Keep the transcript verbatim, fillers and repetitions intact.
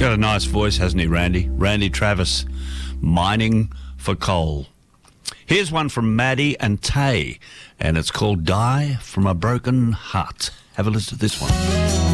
Got a nice voice, hasn't he, Randy? Randy Travis, Mining for Coal. Here's one from Maddie and Tay, and it's called Die from a Broken Heart. Have a listen to this one.